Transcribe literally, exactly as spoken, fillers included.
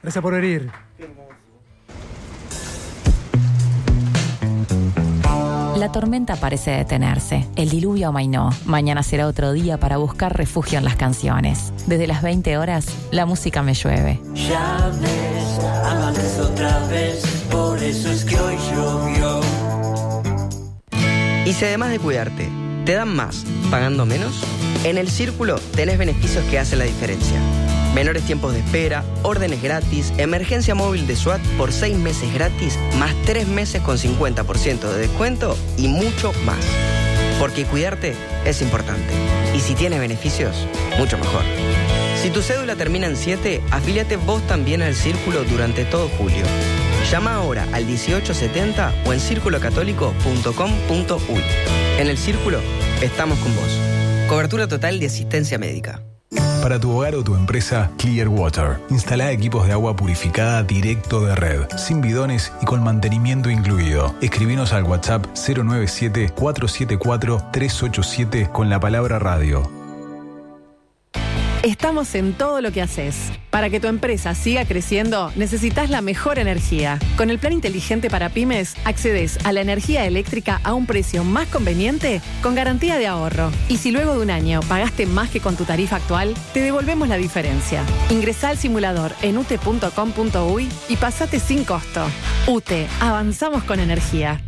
Gracias por venir. La tormenta parece detenerse. El diluvio amainó. Mañana será otro día para buscar refugio en las canciones. Desde las veinte horas, la música me llueve. Ya ves, amanece otra vez, por eso es que hoy llovió. Y si además de cuidarte, te dan más, pagando menos, en El Círculo tenés beneficios que hacen la diferencia. Menores tiempos de espera, órdenes gratis, emergencia móvil de SWAT por seis meses gratis, más tres meses con cincuenta por ciento de descuento y mucho más. Porque cuidarte es importante. Y si tienes beneficios, mucho mejor. Si tu cédula termina en siete, afíliate vos también al Círculo durante todo julio. Llama ahora al dieciocho setenta o en círculo católico punto com punto uy. En El Círculo estamos con vos. Cobertura total de asistencia médica. Para tu hogar o tu empresa, Clear Water. Instala equipos de agua purificada directo de red, sin bidones y con mantenimiento incluido. Escribinos al WhatsApp cero nueve siete, cuatro siete cuatro, tres ocho siete con la palabra radio. Estamos en todo lo que haces. Para que tu empresa siga creciendo, necesitas la mejor energía. Con el plan inteligente para pymes, accedes a la energía eléctrica a un precio más conveniente con garantía de ahorro. Y si luego de un año pagaste más que con tu tarifa actual, te devolvemos la diferencia. Ingresá al simulador en ute punto com punto uy y pasate sin costo. UTE, avanzamos con energía.